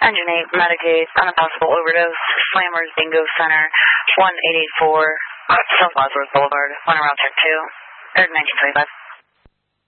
Engine 8, Medicaid, Unimpossible Overdose, Slammers Bingo Center, 1884, South Wadsworth Boulevard, on Route 2, 1925.